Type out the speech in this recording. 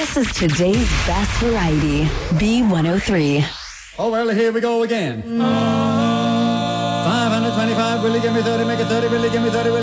This is today's best variety, B103. Oh, well, here we go again. 525, will you give me 30, make it 30, will you give me 30,